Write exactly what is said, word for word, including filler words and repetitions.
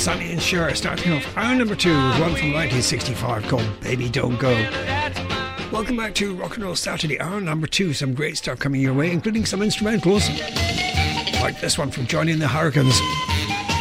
Sonny and Cher, starting off our number two with one from nineteen sixty-five called Baby Don't Go. Welcome back to Rock and Roll Saturday, our number two. Some great stuff coming your way, including some instrumentals, like this one from Johnny and the Hurricanes.